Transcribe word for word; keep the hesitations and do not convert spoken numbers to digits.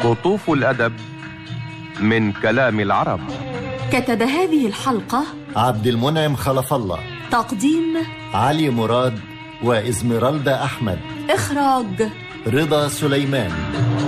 قطوف الأدب من كلام العرب. كتب هذه الحلقة عبد المنعم خلف الله. تقديم علي مراد وإزميرالدا أحمد. إخراج رضا سليمان.